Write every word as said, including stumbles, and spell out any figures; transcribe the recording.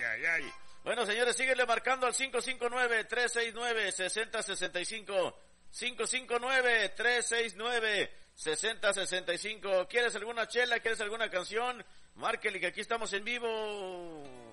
ay, ay. Bueno, señores, síguenle marcando al cinco cinco nueve, tres seis nueve, seis cero seis cinco. cinco cinco nueve, tres seis nueve, seis cero seis cinco. ¿Quieres alguna chela? ¿Quieres alguna canción? Márquele que aquí estamos en vivo.